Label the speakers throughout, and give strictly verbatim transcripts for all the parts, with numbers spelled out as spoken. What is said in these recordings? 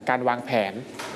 Speaker 1: การวางแผน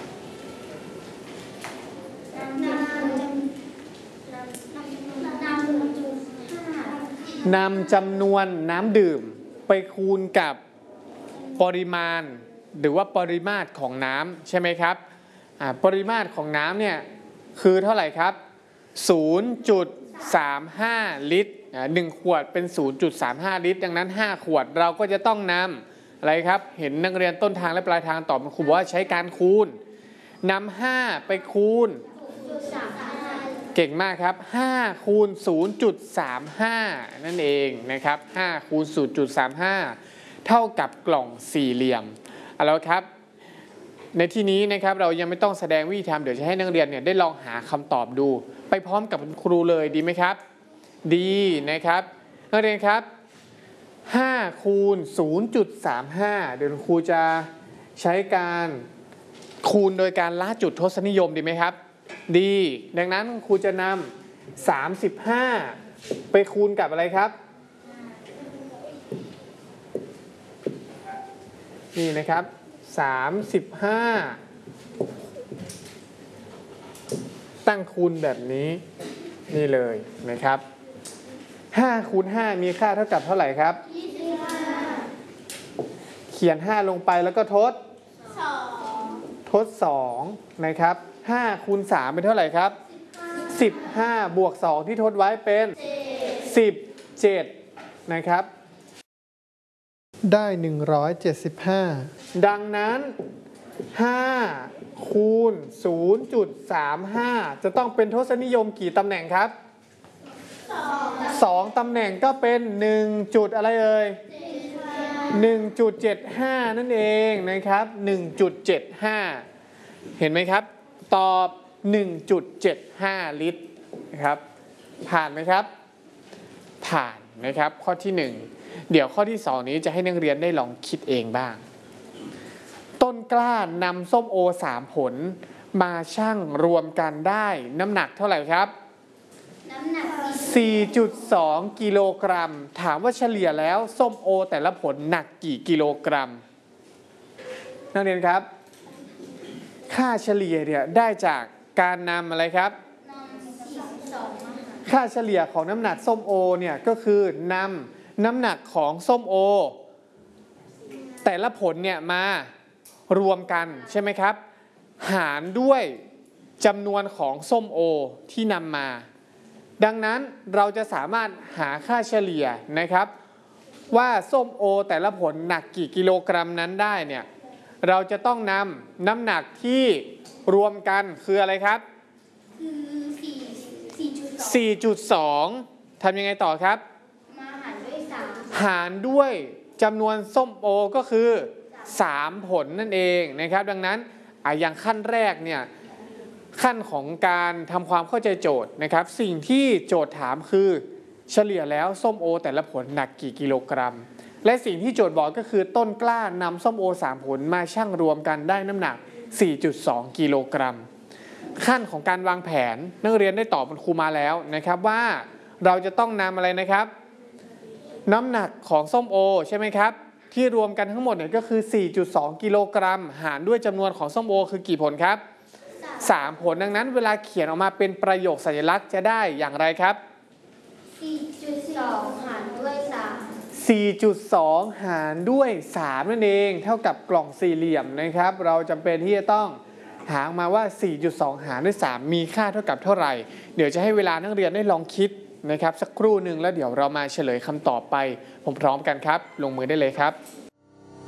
Speaker 1: นำจำนวนน้ำดื่มไปคูณกับปริมาณหรือว่าปริมาตรของน้ำใช่ไหมครับปริมาตรของน้ำเนี่ยคือเท่าไหร่ครับ ศูนย์จุดสามห้า ลิตรหนึ่งขวดเป็น ศูนย์จุดสามห้า ลิตรดังนั้นห้าขวดเราก็จะต้องนำอะไรครับเห็นนักเรียนต้นทางและปลายทางตอบครูบอกว่าใช้การคูณนำห้าไปคูณเก่งมากครับห้าคูณ ศูนย์จุดสามห้า นั่นเองนะครับห้าคูณ ศูนย์จุดสามห้า เท่ากับกล่องสี่เหลี่ยมเอาละครับในที่นี้นะครับเรายังไม่ต้องแสดงวิธีทำเดี๋ยวจะให้นักเรียนเนี่ยได้ลองหาคำตอบดูไปพร้อมกับครูเลยดีไหมครับดีนะครับนักเรียนครับห้าคูณ ศูนย์จุดสามห้า เดี๋ยวครูจะใช้การคูณโดยการละจุดทศนิยมดีไหมครับดีดังนั้นครูจะนำสามสิบห้าไปคูณกับอะไรครับนี่นะครับสามสิบห้าตั้งคูณแบบนี้นี่เลยนะครับห้าคูณห้ามีค่าเท่ากับเท่าไหร่ครับยี่สิบห้าเขียนห้าลงไปแล้วก็ทดสองทดสองนะครับห้าคูณสามเป็นเท่าไหร่ครับสิบห้าบวกสองที่ทดไว้เป็นสิบเจ็ดนะครับได้หนึ่งร้อยเจ็ดสิบห้าดังนั้นห้าคูณ ศูนย์จุดสามห้า จะต้องเป็นทศนิยมกี่ตำแหน่งครับสองตำแหน่งก็เป็นหนึ่งจุดอะไรเอ่ย หนึ่งจุดเจ็ดห้า นั่นเองนะครับ หนึ่งจุดเจ็ดห้า เห็นไหมครับตอบ หนึ่งจุดเจ็ดห้า ลิตรนะครับผ่านไหมครับผ่านนะครับข้อที่หนึ่งเดี๋ยวข้อที่สองนี้จะให้นักเรียนได้ลองคิดเองบ้างต้นกล้านำส้มโอสามผลมาชั่งรวมกันได้น้ำหนักเท่าไหร่ครับน้ำหนัก สี่จุดสอง กิโลกรัมถามว่าเฉลี่ยแล้วส้มโอแต่ละผลหนักกี่กิโลกรัมนักเรียนครับค่าเฉลี่ยเนี่ยได้จากการนำอะไรครับค่าเฉลี่ยของน้ำหนักส้มโอเนี่ยก็คือนำน้ำหนักของส้มโอแต่ละผลเนี่ยมารวมกันใช่ไหมครับหารด้วยจำนวนของส้มโอที่นำมาดังนั้นเราจะสามารถหาค่าเฉลี่ยนะครับว่าส้มโอแต่ละผลหนักกี่กิโลกรัมนั้นได้เนี่ยเราจะต้องนำน้ำหนักที่รวมกันคืออะไรครับสี่จุดสองทำยังไงต่อครับมาหารด้วยสามหารด้วยจำนวนส้มโอก็คือสามผลนั่นเองนะครับดังนั้นอย่างขั้นแรกเนี่ยขั้นของการทำความเข้าใจโจทย์นะครับสิ่งที่โจทย์ถามคือเฉลี่ยแล้วส้มโอแต่ละผลหนักกี่กิโลกรัมและสิ่งที่โจทย์บอกก็คือต้นกล้านำส้มโอสามผลมาชั่งรวมกันได้น้ำหนัก สี่จุดสอง กิโลกรัมขั้นของการวางแผนนักเรียนได้ตอบครูมาแล้วนะครับว่าเราจะต้องนำอะไรนะครับน้ำหนักของส้มโอใช่ไหมครับที่รวมกันทั้งหมดเนี่ยก็คือ สี่จุดสอง กิโลกรัมหารด้วยจำนวนของส้มโอคือกี่ผลครับสามผลดังนั้นเวลาเขียนออกมาเป็นประโยคสัญลักษณ์จะได้อย่างไรครับ
Speaker 2: สี่จุดสอง หารด้วยสาม
Speaker 1: สี่จุดสอง หารด้วยสามนั่นเองเท่ากับกล่องสี่เหลี่ยมนะครับเราจำเป็นที่จะต้องหามาว่า สี่จุดสอง หารด้วยสามมีค่าเท่ากับเท่าไหร่เดี๋ยวจะให้เวลานักเรียนได้ลองคิดนะครับสักครู่หนึ่งแล้วเดี๋ยวเรามาเฉลยคำตอบไปพร้อมๆกันครับลงมือได้เลยครับ